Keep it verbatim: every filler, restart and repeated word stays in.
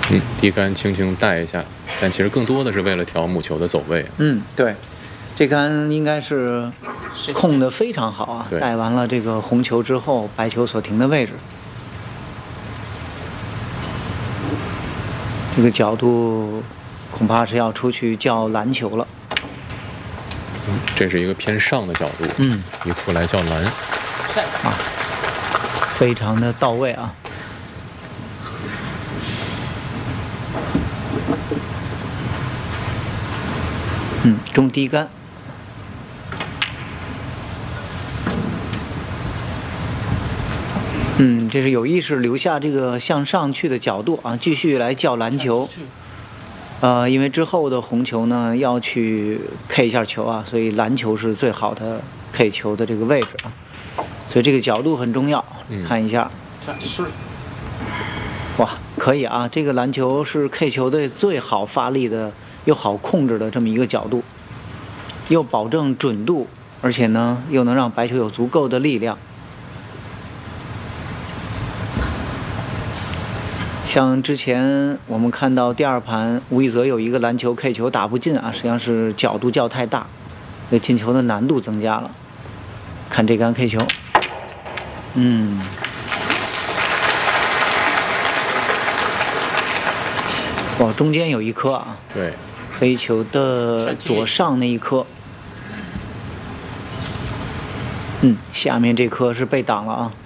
嗯，低杆轻轻带一下，但其实更多的是为了调母球的走位。 嗯，对，这杆应该是控得非常好啊。带完了这个红球之后，白球所停的位置，这个角度恐怕是要出去叫蓝球了。 嗯，这是一个偏上的角度。 嗯， 一库来叫蓝。 啊，非常的到位啊。嗯，中低杆。嗯，这是有意识留下这个向上去的角度啊，继续来叫篮球。呃，因为之后的红球呢要去 K 一下球啊，所以篮球是最好的 K 球的这个位置啊，所以这个角度很重要。 嗯、 看一下，哇，可以啊，这个篮球是 K 球的最好发力的又好控制的这么一个角度，又保证准度，而且呢又能让白球有足够的力量。像之前我们看到第二盘吴亦泽有一个篮球 K 球打不进啊，实际上是角度较太大，这进球的难度增加了。看这杆 K 球，嗯，哇，中间有一颗啊， 对， 黑球的左上那一颗，嗯，下面这颗是被挡了啊。